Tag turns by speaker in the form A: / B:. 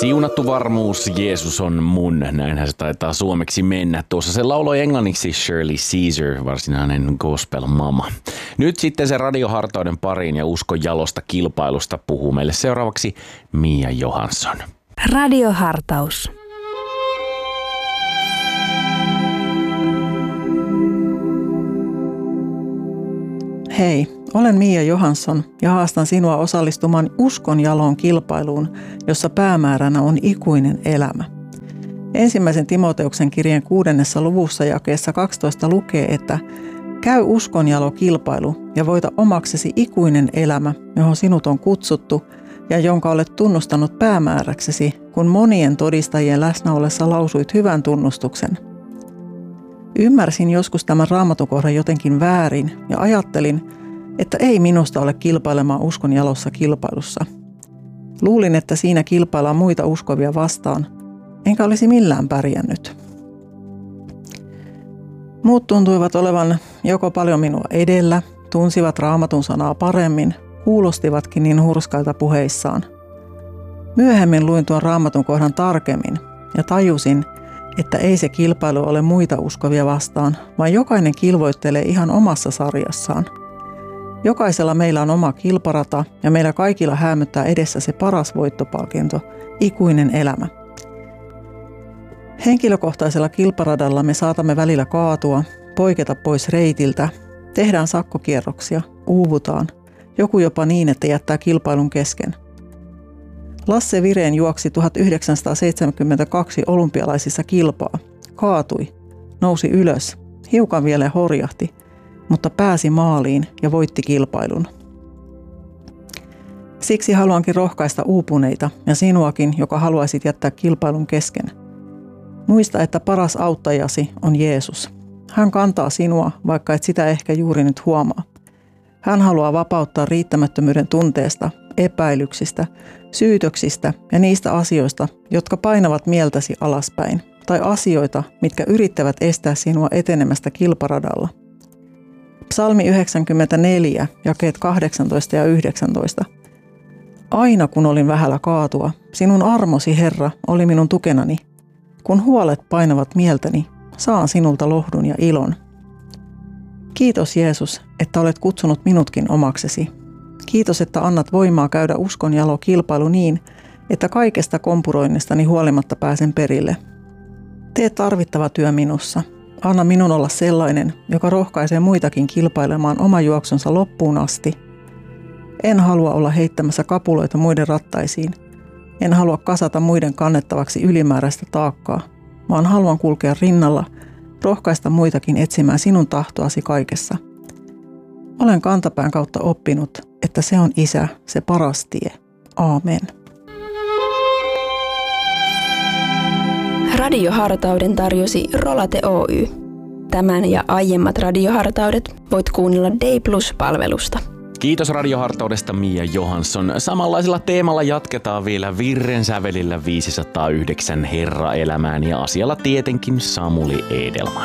A: Siunattu varmuus, Jeesus on mun, näinhän se taitaa suomeksi mennä. Tuossa se lauloi englanniksi Shirley Caesar, varsinainen gospel mama. Nyt sitten se radiohartauden pariin ja uskon jalosta kilpailusta puhuu meille seuraavaksi Mia Johansson.
B: Radiohartaus.
C: Hei, olen Mia Johansson ja haastan sinua osallistumaan uskon jaloon kilpailuun, jossa päämääränä on ikuinen elämä. Ensimmäisen Timoteuksen kirjeen 6. luvussa jakeessa 12 lukee, että käy uskon jalo kilpailu ja voita omaksesi ikuinen elämä, johon sinut on kutsuttu ja jonka olet tunnustanut päämääräksesi, kun monien todistajien läsnä ollessa lausuit hyvän tunnustuksen. Ymmärsin joskus tämän raamatukohdan jotenkin väärin ja ajattelin, että ei minusta ole kilpailemaan uskon jalossa kilpailussa. Luulin, että siinä kilpaillaan muita uskovia vastaan, enkä olisi millään pärjännyt. Muut tuntuivat olevan joko paljon minua edellä, tunsivat raamatun sanaa paremmin, kuulostivatkin niin hurskailta puheissaan. Myöhemmin luin tuon raamatun kohdan tarkemmin ja tajusin, että ei se kilpailu ole muita uskovia vastaan, vaan jokainen kilvoittelee ihan omassa sarjassaan. Jokaisella meillä on oma kilparata ja meillä kaikilla häämöttää edessä se paras voittopalkinto, ikuinen elämä. Henkilökohtaisella kilparadalla me saatamme välillä kaatua, poiketa pois reitiltä, tehdään sakkokierroksia, uuvutaan, joku jopa niin, että jättää kilpailun kesken. Lasse Vireen juoksi 1972 olympialaisissa kilpaa, kaatui, nousi ylös, hiukan vielä horjahti, mutta pääsi maaliin ja voitti kilpailun. Siksi haluankin rohkaista uupuneita ja sinuakin, joka haluaisit jättää kilpailun kesken. Muista, että paras auttajasi on Jeesus. Hän kantaa sinua, vaikka et sitä ehkä juuri nyt huomaa. Hän haluaa vapauttaa riittämättömyyden tunteesta, epäilyksistä, syytöksistä ja niistä asioista, jotka painavat mieltäsi alaspäin, tai asioita, mitkä yrittävät estää sinua etenemästä kilparadalla. Psalmi 94, jakeet 18 ja 19. Aina kun olin vähällä kaatua, sinun armosi, Herra, oli minun tukenani. Kun huolet painavat mieltäni, saan sinulta lohdun ja ilon. Kiitos Jeesus, että olet kutsunut minutkin omaksesi. Kiitos, että annat voimaa käydä uskon jalo kilpailu niin, että kaikesta kompuroinnistani huolimatta pääsen perille. Tee tarvittava työ minussa. Anna minun olla sellainen, joka rohkaisee muitakin kilpailemaan oma juoksunsa loppuun asti. En halua olla heittämässä kapuloita muiden rattaisiin. En halua kasata muiden kannettavaksi ylimääräistä taakkaa, vaan haluan kulkea rinnalla, rohkaista muitakin etsimään sinun tahtoasi kaikessa. Olen kantapään kautta oppinut, että se on Isä, se paras tie. Aamen.
B: Radiohartauden tarjosi Rolate Oy. Tämän ja aiemmat radiohartaudet voit kuunnella Day Plus-palvelusta.
A: Kiitos radiohartaudesta Mia Johansson. Samanlaisella teemalla jatketaan vielä Virren sävelillä 509 Herra elämään ja asialla tietenkin Samuli Edelman.